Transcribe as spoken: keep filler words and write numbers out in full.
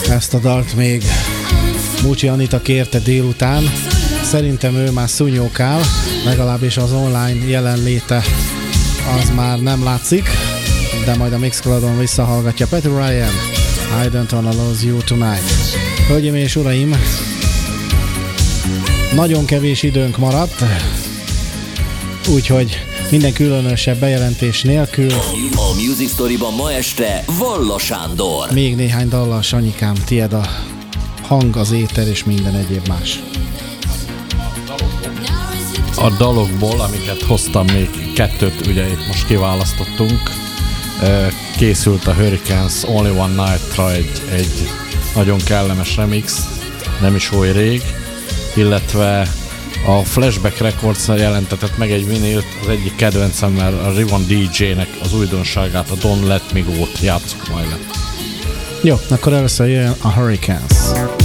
Ezt a dalt még Mucsi Anita kérte délután. Szerintem ő már szúnyókál, legalábbis az online jelenléte az már nem látszik, de majd a Mixcloudon visszahallgatja. Patty Ryan, I don't wanna lose you tonight. Hölgyeim és uraim, nagyon kevés időnk maradt, úgyhogy minden különösebb bejelentés nélkül a Music Storyban ma este Valla Sándor. Még néhány dallal, Sanyikám, tied a hang, az éter és minden egyéb más. A dalokból, amiket hoztam, még kettőt ugye itt most kiválasztottunk. Készült a Hurricanes Only One Night-ra egy, egy nagyon kellemes remix, nem is oly rég, illetve a Flashback Records-nál jelentetett meg egy vinylt, az egyik kedvencemmel, a Rivan dé dzsének az újdonságát, a Don't Let Me Go-t játsszuk majd le. Jó, akkor először jön a Hurricanes.